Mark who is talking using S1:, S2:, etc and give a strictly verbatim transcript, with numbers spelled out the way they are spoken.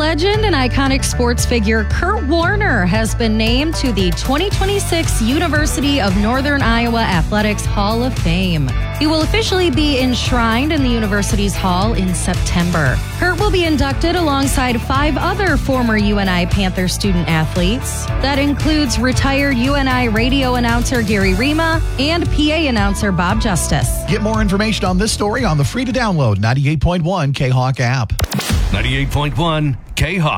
S1: Legend and iconic sports figure Kurt Warner has been named to the twenty twenty-six University of Northern Iowa Athletics Hall of Fame. He will officially be enshrined in the university's hall in September. Kurt will be inducted alongside five other former U N I Panther student athletes. That includes retired U N I radio announcer Gary Rima and P A announcer Bob Justice.
S2: Get more information on this story on the free-to-download ninety-eight point one K-Hawk app.
S3: ninety-eight point one K-Hawk.